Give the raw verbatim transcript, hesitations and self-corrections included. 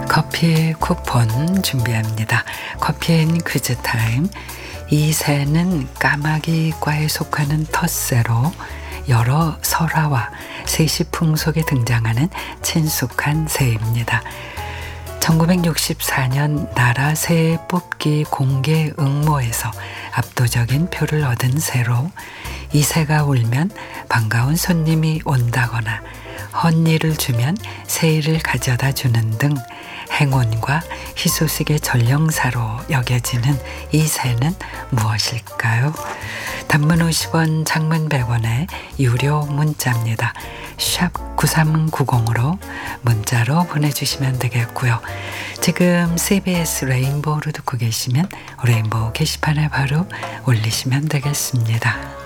커피 쿠폰 준비합니다. 커피앤 퀴즈 타임. 이 새는 까마귀과에 속하는 텃새로 여러 설화와 세시풍속에 등장하는 친숙한 새입니다. 천구백육십사 년 나라 새 뽑기 공개 응모에서 압도적인 표를 얻은 새로 이 새가 울면 반가운 손님이 온다거나 헌일을 주면 새일을 가져다 주는 등 행운과 희소식의 전령사로 여겨지는 이 새는 무엇일까요? 단문 오십 원, 장문 백 원의 유료 문자입니다. 샵 구삼구공으로 문자로 보내주시면 되겠고요. 지금 씨비에스 레인보우로 듣고 계시면 레인보우 게시판에 바로 올리시면 되겠습니다.